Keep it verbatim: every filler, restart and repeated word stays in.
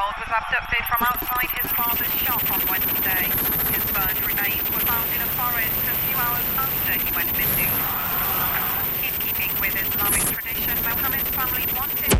child was abducted from outside his father's shop on Wednesday. His burnt remains were found in a forest a few hours after he went missing. In keeping with Islamic tradition, Mohammed's family wanted